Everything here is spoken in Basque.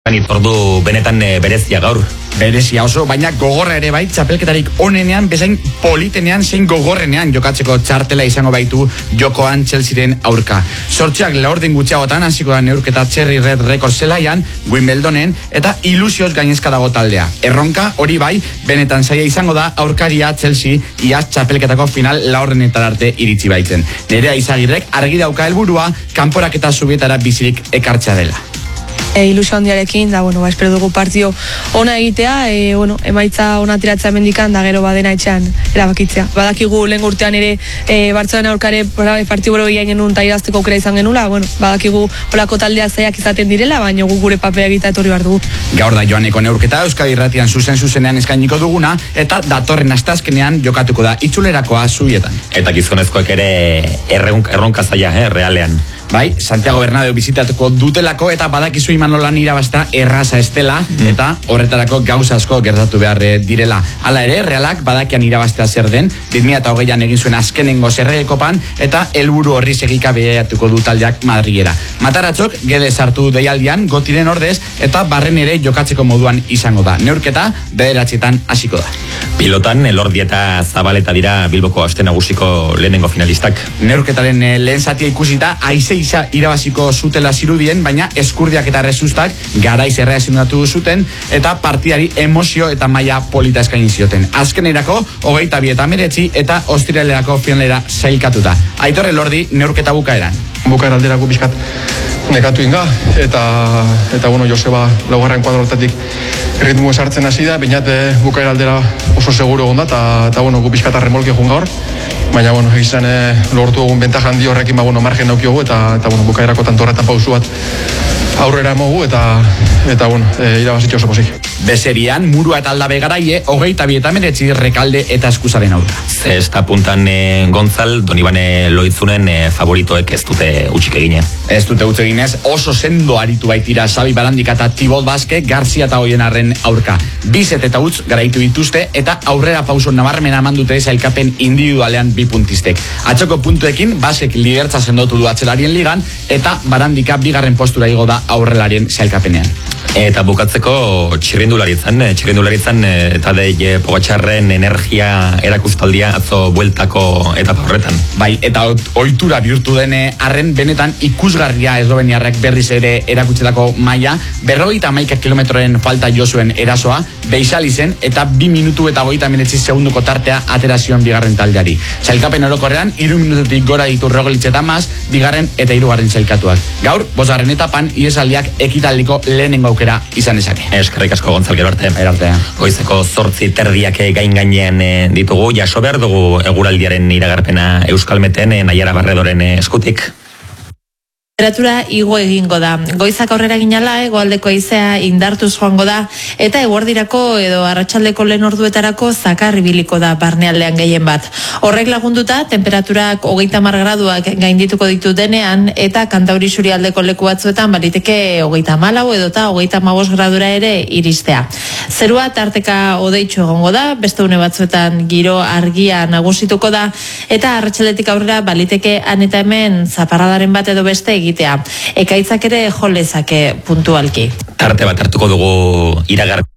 Ordu benetan berezia gaur. Berezia oso, baina gogorra ere bai, txapelketarik onenean, bezain politenean, zein gogorrenean jokatzeko txartela izango baitu jokoan Chelsearen aurka. Zortziak laurden gutxiagotan hasiko da neurketa Cherry Red Records zelaian, Wimbledonen, eta ilusioz gainezka dago taldea. Erronka hori bai, benetan zaila izango da aurkaria Chelsea iaz txapelketako final laurdenetan arte iritsi baitzen. Nerea Izagirrek argi dauka helburua kanporaketa zubietara bizirik ekartzea dela. Ilusio handiarekin, da, espero dugu partio ona egitea, emaitza ona tiratzea mendikan, da gero badena etxean erabakitzea. Badakigu lehen urtean ere Bartzelona aurkare partio bero egin genuen eta irazteko aukera izan genula, badakigu olako taldea zaiak izaten direla, baina gure papea egita etorri behar dugu. Gaur da joaneko neurketa Euskadi Irratian zuzenean eskainiko duguna, eta datorren astazkenean jokatuko da itzulerakoa zubietan. Eta gizonezkoek ere erronka zaila, realean. Bai, Santiago Bernabeu bizitatuko dutelako eta badakizu Imanolan irabazta erraza estela eta horretarako gauza asko gertatu behar direla. Hala ere, Realak badakian irabaztea zer den, 2008an egin zuen azkenengo zerregekopan eta helburu horri segika behiatuko du taldeak Madrilera. Mataratzok gede sartu deialdian Gotiren ordez eta barren ere jokatzeko moduan izango da. Neurketa 9:00 hasiko da. Pilotan, Elordi eta Zabaleta dira Bilboko aste nagusiko lehenengo finalistak. Neurketaren lehen zatia ikusita, Aizei irabaziko zutela zirudien, baina eskurdiak eta rezustak garaiz erreazionatu zuten eta partidari emozio eta maila polita eskaini zioten. Azkenerako 22:19 eta ostiralerako finalera sailkatuta. Aitor Elordi neurketa bukaeran. Bukaera alderako bizkat nekatu inga eta Joseba laugarren kuadrotatik ritmo esartzen hasi da, baina bukaera aldera oso seguro egon da eta gu bizkat arremolke joan gaur. Baina, egizan lortu egun bentaja handi horrekin, margen naukiogu, eta bukaerako tanto horretan pausu bat aurrera emogu, eta irabazitxo oso pozik. Bezerian, Murua eta Aldabe garaie, 22:19 Rekalde eta Eskuzaren aurka. Zesta puntan Gonzal, Donibane Loitzunen favoritoek ez dute utxik egine. Ez dute utxe eginez, oso sendo aritu baitira Xabi Barandika eta Tibot Baske, Garzia eta Oienarren aurka. Bizet eta utz garaitu dituzte, eta aurrera pauso nabarmena eman dute zailkapen individualean 2 puntistek. Atxoko puntuekin, Basek lidertza sendotu du atzelarien ligan, eta Barandika 2. postura igo da aurrelarien zailkapenean. Eta bukatzeko txirrindularitzan eta dei Pogatxarren energia erakustaldia atzo bueltako etapa horretan. Bai, eta ohitura bihurtu den arren benetan ikusgarria esloveniarrak berriz ere erakutsetako maila, 51 kilometroren falta jo zuen erasoa, Beixali zen eta 2 minutu eta 39 segunduko tartea aterazion bigarren taldeari. Zailkapen orokorrean 3 minututik gora ditu Roglic eta Mas, bigarren eta 3. zailkatuak. Gaur, 5. etapan iesaldiak ekitaldiko lehenengo aukera izan ezake. Eskerrik asko Gontzal, gero arte. Goizeko 8:00 gain ditugu, jaso behar dugu eguraldiaren iragarpena Euskalmeten Naiara Barredoren eskutik. Temperatura igo egingo da. Goizak aurrera ginala, hegoaldeko haizea indartuz joango da, eta eguerdirako edo arratsaldeko lehen orduetarako zakar ibiliko da barnealdean gehien bat. Horrek lagunduta, temperaturak 30 graduak gaindituko ditu denean, eta Kantauri isurialdeko leku batzuetan baliteke 34 edota 35 gradura ere iristea. Zerua tarteka hodeitxo egongo da, beste une batzuetan giro argia nagusituko da, eta arratsaldetik aurrera baliteke han eta hemen zaparradaren bat edo beste egitea. Ekaitzak ere jo lezake puntualki. Tarte bat hartuko dugu iragar